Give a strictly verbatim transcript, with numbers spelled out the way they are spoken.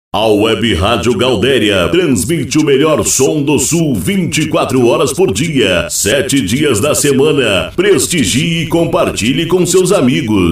A Web Rádio Galdéria transmite o melhor som do Sul vinte e quatro horas por dia, sete dias da semana. Prestigie e compartilhe com seus amigos.